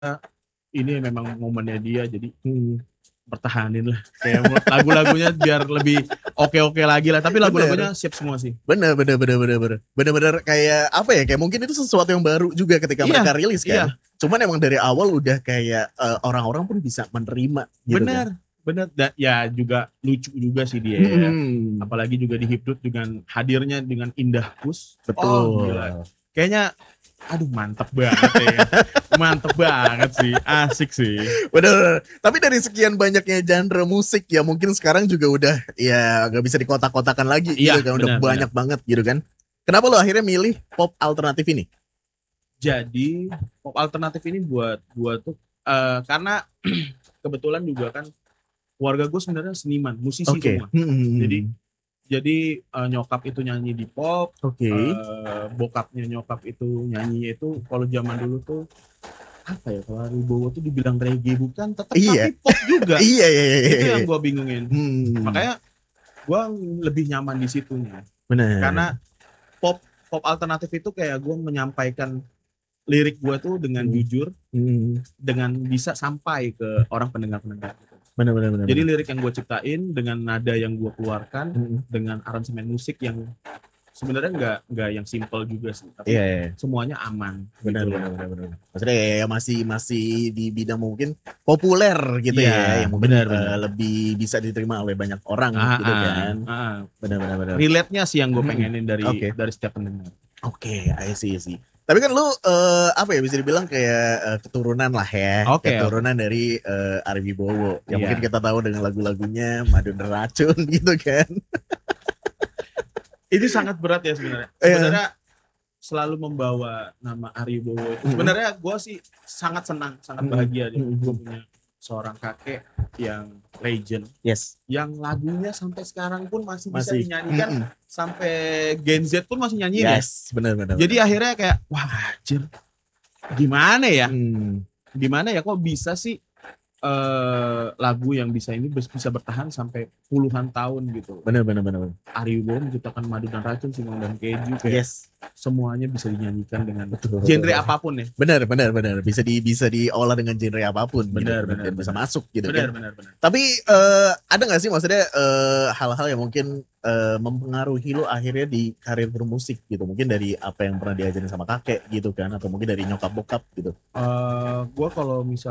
ini memang momennya dia, jadi pertahanin lah. Kayak lagu-lagunya biar lebih oke-oke lagi lah. Tapi lagu-lagunya Bener, siap semua sih. bener kayak apa ya? Kayak mungkin itu sesuatu yang baru juga ketika Iya, mereka rilis iya, kan. Cuman emang dari awal udah kayak orang-orang pun bisa menerima gitu kan. bener, bener. Dan ya juga lucu juga sih dia ya. Hmm, Apalagi juga di Hipdut dengan hadirnya dengan Indah Kus. Oh gila. betul. Kayaknya, aduh mantep banget ya. Mantep banget sih, asik sih. Bener. Tapi dari sekian banyaknya genre musik ya mungkin sekarang juga udah ya nggak bisa dikotak-kotakan lagi Iya, gitu kan. Udah benar-benar. banyak banget gitu kan. Kenapa lo akhirnya milih pop alternatif ini? Jadi pop alternatif ini buat gua tuh karena kebetulan juga kan keluarga gue sebenarnya seniman, musisi Oke. semua. Jadi nyokap itu nyanyi di pop, Oke. bokapnya nyokap itu nyanyi itu kalau zaman dulu tuh apa ya, kalau Wibowo tuh dibilang reggae bukan, tetap Iya. tapi pop juga. Iya, iya, iya, iya, Itu iya. yang gue bingungin. Hmm, Makanya gue lebih nyaman di situnya. bener. Karena pop pop alternatif itu kayak gue menyampaikan lirik gue tuh dengan Hmm, jujur, hmm. dengan bisa sampai ke orang pendengar-pendengar. Bener, bener, bener, Jadi bener. lirik yang gue ciptain dengan nada yang gue keluarkan, Hmm. dengan aransemen musik yang sebenarnya nggak yang simple juga sih, Iya, tapi iya, iya. semuanya aman Benar, gitu benar, loh. benar, benar. Maksudnya ya masih masih di bidang mungkin populer gitu Iya, ya, yang mungkin benar-benar. lebih bisa diterima oleh banyak orang Ah, gitu ah, kan. ah. Benar, benar, benar. Relate-nya sih yang gue Hmm, pengenin oke, dari setiap pendengar. oke, I see, I see. Tapi kan lu apa ya bisa dibilang kayak keturunan lah ya, Oke, oke. keturunan dari Ari Wibowo. Yang mungkin Iya. kita tahu dengan lagu-lagunya Madu dan Racun gitu kan. Itu sangat berat ya sebenarnya. Iya. Sebenarnya selalu membawa nama Ari Bowo itu. Mm-mm. Sebenarnya gue sih sangat senang, sangat Mm-mm. bahagia gue Mm-mm. punya seorang kakek yang legend, Yes, yang lagunya sampai sekarang pun masih bisa masih. dinyanyikan, Mm-mm. sampai Gen Z pun masih nyanyiin ya. Yes, benar, benar, Jadi benar. akhirnya kayak wah anjir, gimana ya? Hmm. Gimana ya kok bisa sih lagu yang bisa ini bisa bertahan sampai puluhan tahun gitu. Benar, benar, benar, benar. Ari Wibowo menciptakan Madu dan Racun, Singkong dan Keju, kayak Yes, semuanya bisa dinyanyikan dengan betul. genre apapun ya. Benar, benar, benar. Bisa diolah dengan genre apapun gitu Benar, kan, benar, dan bisa benar. masuk gitu kan. Benar, benar, benar. Tapi ada nggak sih maksudnya hal-hal yang mungkin mempengaruhi lo akhirnya di karir bermusik gitu? Mungkin dari apa yang pernah diajarin sama kakek gitu kan, atau mungkin dari nyokap bokap gitu. Gue kalau misal